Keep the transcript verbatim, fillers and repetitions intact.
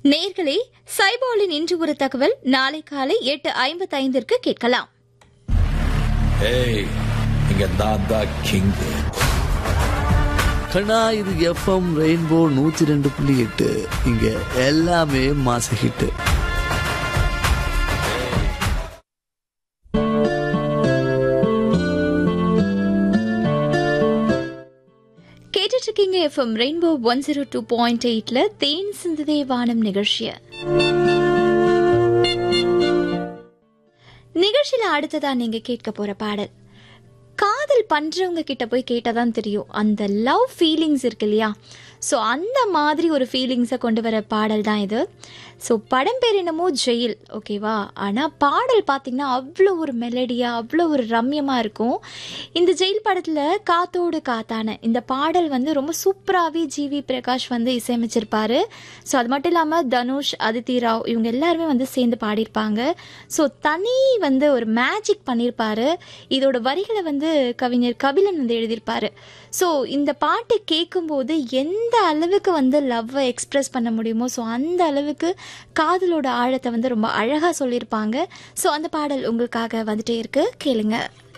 நேர்களே, சைபாலின் இன்று ஒரு தகவல் நாளை காலை எட்டு ஐம்பத்தி ஐந்திற்கு கேட்கலாம். கண்ணா, இது எஃப்எம் ரெயின்போ நூத்தி ரெண்டு புள்ளி எட்டு. இங்க எல்லாமே மாச ஹிட். கேட்டுட்டு FM rainbow one zero two point எயிட்ல தேன் சிந்ததே வானம் நிகழ்ச்சிய நிகழ்ச்சியில அடுத்ததா நீங்க கேட்க போற பாடல், காதல் பண்றவங்க கிட்ட போய் கேட்டாதான் தெரியும் அந்த லவ் ஃபீலிங்ஸ் இருக்கு இல்லையா. ஸோ அந்த மாதிரி ஒரு ஃபீலிங்ஸை கொண்டு வர பாடல் தான் இது. ஸோ படம் பேர் என்னமோ ஜெயில், ஓகேவா. ஆனால் பாடல் பார்த்தீங்கன்னா அவ்வளோ ஒரு மெலடியாக அவ்வளோ ஒரு ரம்யமாக இருக்கும். இந்த ஜெயில் படத்தில் காத்தோடு காத்தான இந்த பாடல் வந்து ரொம்ப சூப்பராகவே ஜிவி பிரகாஷ் வந்து இசையமைச்சிருப்பாரு. ஸோ அது மட்டும் இல்லாமல் தனுஷ், அதித்தி ராவ் இவங்க எல்லாருமே வந்து சேர்ந்து பாடியிருப்பாங்க. ஸோ தனி வந்து ஒரு மேஜிக் பண்ணியிருப்பாரு. இதோட வரிகளை வந்து கவிஞர் கபிலன் வந்து எழுதியிருப்பாரு. ஸோ இந்த பாட்டு கேட்கும்போது எந்த அளவுக்கு வந்து லவ்வை எக்ஸ்பிரஸ் பண்ண முடியுமோ ஸோ அந்த அளவுக்கு காதலோட ஆழத்தை வந்து ரொம்ப அழகாக சொல்லியிருப்பாங்க. ஸோ அந்த பாடல் உங்களுக்காக வந்துட்டே இருக்கு, கேளுங்க.